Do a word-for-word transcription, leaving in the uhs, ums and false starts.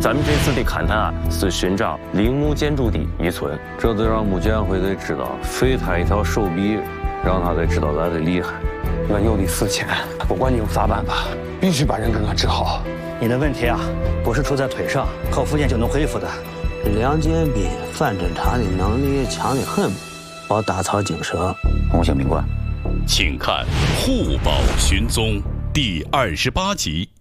咱们这次的勘探案是寻找铃木建筑的遗存，这得让木建会得知道，废他一条手臂，让他得知道咱的厉害。 我有的是钱，不管你有啥办法，必须把人给我治好。 你的问题啊，不是出在腿上，靠复健就能恢复的。 梁建斌反侦查的能力强得很，保打草惊蛇， 红星宾馆。 请看《护宝寻踪》第二十八集。